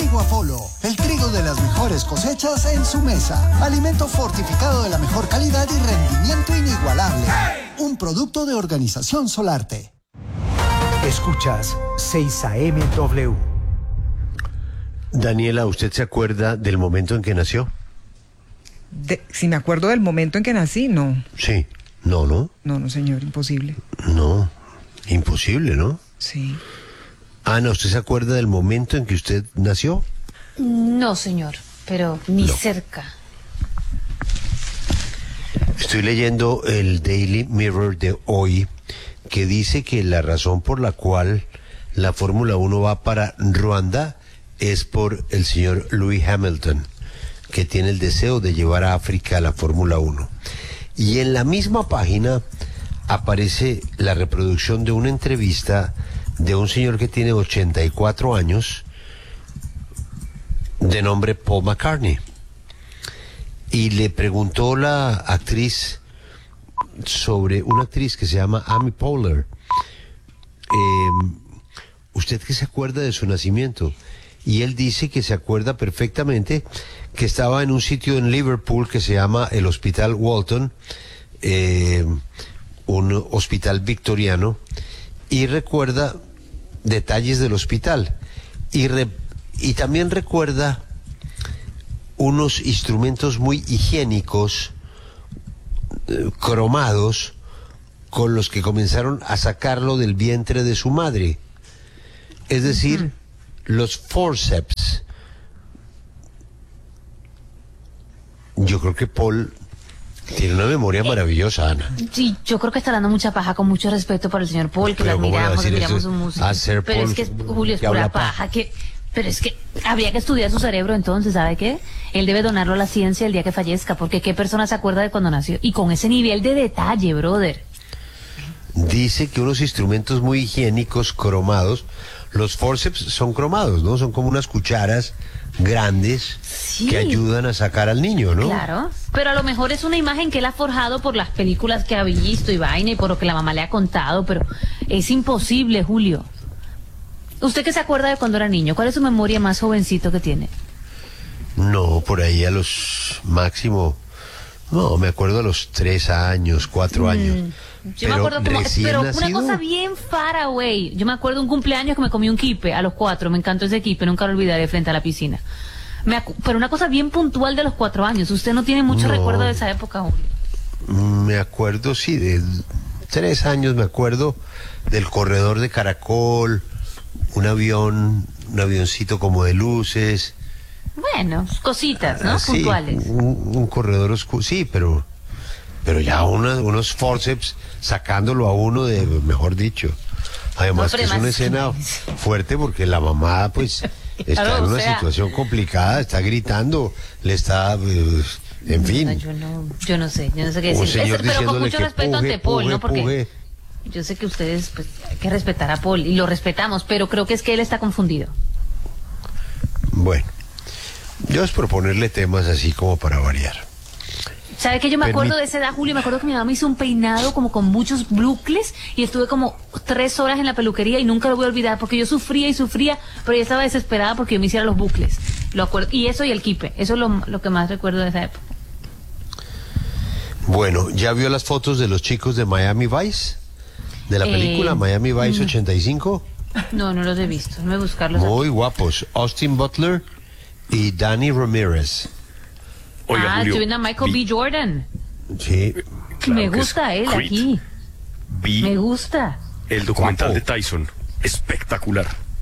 Trigo Apolo, el trigo de las mejores cosechas en su mesa. Alimento fortificado de la mejor calidad y rendimiento inigualable. Un producto de Organización Solarte. Escuchas 6 AM/W. Daniela, ¿usted se acuerda del momento en que nació? Si me acuerdo del momento en que nací, no. Sí. No, ¿no? No, señor, imposible. No, imposible, ¿no? Sí. Ana, ¿usted se acuerda del momento en que usted nació? No, señor, pero ni cerca. Estoy leyendo el Daily Mirror de hoy, que dice que la razón por la cual la Fórmula 1 va para Ruanda es por el señor Lewis Hamilton, que tiene el deseo de llevar a África a la Fórmula 1. Y en la misma página aparece la reproducción de una entrevista de un señor que tiene 84 años, de nombre Paul McCartney. Y le preguntó la actriz sobre una actriz que se llama Amy Poehler. ¿Usted qué se acuerda de su nacimiento? Y él dice que se acuerda perfectamente que estaba en un sitio en Liverpool que se llama el Hospital Walton, un hospital victoriano, y recuerda detalles del hospital. Y también recuerda unos instrumentos muy higiénicos, cromados, con los que comenzaron a sacarlo del vientre de su madre. Es decir, los forceps. Yo creo que Paul tiene una memoria maravillosa, Ana. Sí, yo creo que está dando mucha paja, con mucho respeto por el señor Paul, que lo admiramos su música. Pero Paul, es que Julio es pura paja, pero es que habría que estudiar su cerebro entonces, ¿sabe qué? Él debe donarlo a la ciencia el día que fallezca, porque ¿qué persona se acuerda de cuando nació? Y con ese nivel de detalle, brother. Dice que unos instrumentos muy higiénicos, cromados, los forceps son cromados, ¿no? Son como unas cucharas grandes que ayudan a sacar al niño, ¿no? Claro, pero a lo mejor es una imagen que él ha forjado por las películas que ha visto y vaina y por lo que la mamá le ha contado, pero es imposible, Julio. ¿Usted qué se acuerda de cuando era niño? ¿Cuál es su memoria más jovencito que tiene? No, por ahí a los máximo, no, me acuerdo a los 3 años, 4 años. Yo me acuerdo pero una cosa bien far away. Yo me acuerdo un cumpleaños que me comí un quipe a los 4, me encantó ese quipe, nunca lo olvidaré, frente a la piscina. Pero una cosa bien puntual de los 4 años. Usted no tiene mucho recuerdo de esa época, Julio. Me acuerdo, sí, de 3 años me acuerdo del corredor de caracol, un avioncito como de luces. Bueno, cositas, ¿no? Sí, puntuales. Un corredor oscuro, sí, pero ya unos forceps sacándolo a uno de, mejor dicho. Además que es una escena fuerte porque la mamá, pues, está en una situación complicada, está gritando, le está, en fin. Yo no sé qué decir. Pero con mucho respeto ante Paul, ¿no? Porque yo sé que ustedes, pues, hay que respetar a Paul y lo respetamos, pero creo que es que él está confundido. Bueno, yo es proponerle temas así como para variar. ¿Sabe que yo me acuerdo de esa edad, Julio? Me acuerdo que mi mamá me hizo un peinado como con muchos bucles y estuve como 3 horas en la peluquería y nunca lo voy a olvidar porque yo sufría y sufría, pero ella estaba desesperada porque yo me hiciera los bucles. Lo acuerdo, y eso y el quipe, eso es lo que más recuerdo de esa época. Bueno, ¿ya vio las fotos de los chicos de Miami Vice? ¿De la película Miami Vice 85? No los he visto, no voy a buscarlos. Muy guapos, Austin Butler y Danny Ramirez. Oiga, Julio, yo a Michael B. Jordan. Sí. Claro me gusta él Creed. aquí. Me gusta. El documental Guapo. de Tyson, espectacular.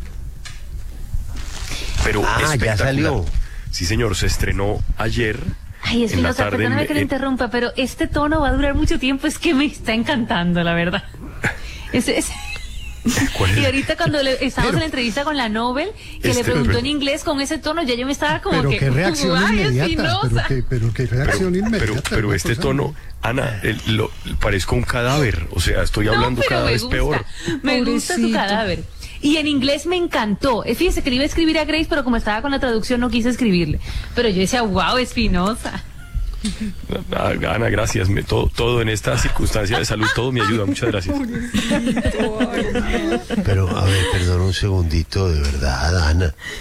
Pero espectacular. Ya salió. Sí, señor, se estrenó ayer. Ay, Espinosa, perdóname que le interrumpa, pero este tono va a durar mucho tiempo, es que me está encantando, la verdad. Y ahorita cuando estábamos en la entrevista con la Nobel, que le preguntó en inglés con ese tono, ya yo me estaba como pero que... qué reacción inmediata, pero qué reacción inmediata. Pero este tono, Ana, parezco un cadáver, o sea, estoy hablando cada vez peor. Me gusta su cadáver. Y en inglés me encantó. Fíjese que le iba a escribir a Grace, pero como estaba con la traducción no quise escribirle. Pero yo decía, wow, Espinosa. Ana, gracias. Todo en esta circunstancia de salud, todo me ayuda. Muchas gracias. Pero, a ver, perdón un segundito, de verdad, Ana.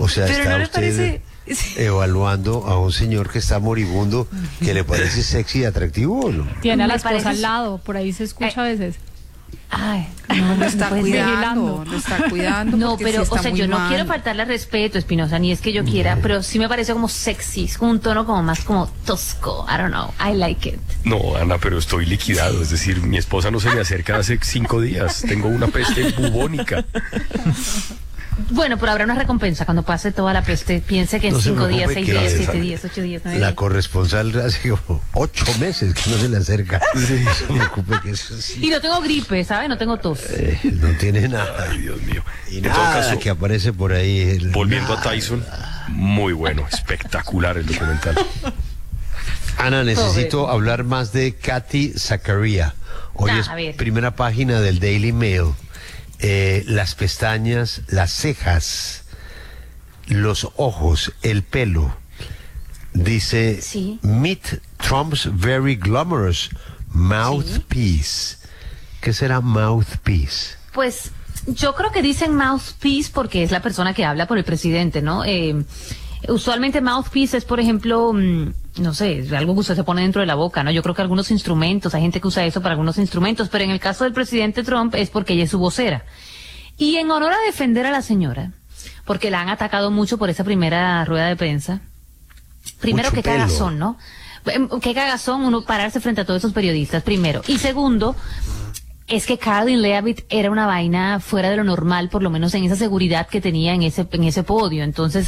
O sea, Pero está no le usted parece... evaluando a un señor que está moribundo, que le parece sexy y atractivo, ¿o no? Tiene a la Me esposa parece- al lado, por ahí se escucha a veces. Ay, Lo está puede ser. cuidando, lo está cuidando. No, porque pero, sí está o sea, muy yo no mal. quiero faltarle respeto, Espinosa, ni es que yo quiera, pero sí me parece como sexy, es como un tono como más como tosco, I don't know, I like it. No, Ana, pero estoy liquidado. Es decir, mi esposa no se me acerca hace 5 días. Tengo una peste bubónica. Bueno, pero habrá una recompensa cuando pase toda la peste, piense que en No se 5 días, preocupe 6 que días, la- 7 días, 8 días, 9 La días. corresponsal hace como 8 meses que no se le acerca. No se preocupe que eso sí. Y no tengo gripe, ¿sabe? No tengo tos. No tiene nada. Ay, Dios mío. Y En todo nada caso, que aparece por ahí. volviendo a Tyson, muy bueno, espectacular el documental. Ana, necesito hablar más de Katy Zacaria. Hoy Ah, es a ver. primera página del Daily Mail. Las pestañas, las cejas, los ojos, el pelo. Dice, Sí. meet Trump's very glamorous mouthpiece. ¿Qué será mouthpiece? Pues yo creo que dicen mouthpiece porque es la persona que habla por el presidente, ¿no? Usualmente mouthpiece es, por ejemplo, no sé, algo que usted se pone dentro de la boca, ¿no? Yo creo que algunos instrumentos, hay gente que usa eso para algunos instrumentos, pero en el caso del presidente Trump es porque ella es su vocera. Y en honor a defender a la señora, porque la han atacado mucho por esa primera rueda de prensa, primero Mucho que pelo. cagazón, ¿no? Qué cagazón uno pararse frente a todos esos periodistas, primero. Y segundo, es que Caroline Leavitt era una vaina fuera de lo normal, por lo menos en esa seguridad que tenía en ese podio. Entonces,